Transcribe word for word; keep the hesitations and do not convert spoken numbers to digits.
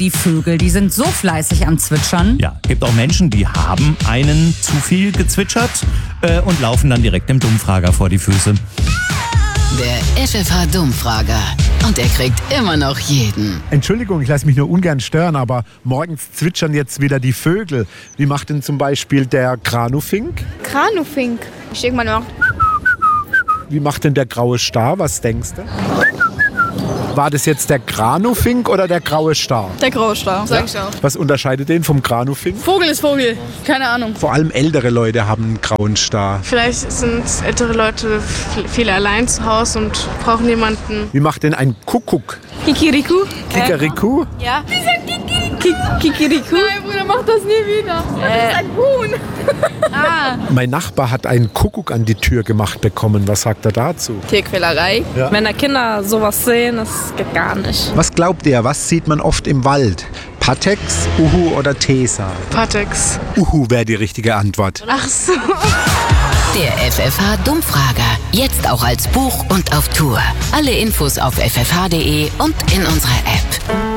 Die Vögel, die sind so fleißig am Zwitschern. Ja, gibt auch Menschen, die haben einen zu viel gezwitschert äh, und laufen dann direkt dem Dummfrager vor die Füße. Der F F H-Dummfrager. Und er kriegt immer noch jeden. Entschuldigung, ich lasse mich nur ungern stören, aber morgens zwitschern jetzt wieder die Vögel. Wie macht denn zum Beispiel der Granufink? Granufink. Ich denke mal noch. Wie macht denn der graue Star? Was denkst du? War das jetzt der Granufink oder der graue Star? Der graue Star, sag ich auch. Was unterscheidet den vom Granufink? Vogel ist Vogel, keine Ahnung. Vor allem ältere Leute haben einen grauen Star. Vielleicht sind ältere Leute viel allein zu Hause und brauchen jemanden. Wie macht denn ein Kuckuck? Kikiriku. Kikariku? Ja. Wie sagt Kikiriku? Kikiriku? Nein, Bruder, mach das nie wieder. Das ist ein Huhn. Ah. Mein Nachbar hat einen Kuckuck an die Tür gemacht bekommen. Was sagt er dazu? Tierquälerei. Ja. Wenn da Kinder sowas sehen, das geht gar nicht. Was glaubt ihr, was sieht man oft im Wald? Patex, Uhu oder Tesa? Patex. Uhu wäre die richtige Antwort. Ach so. Der F F H-Dummfrager. Jetzt auch als Buch und auf Tour. Alle Infos auf f f h punkt d e und in unserer App.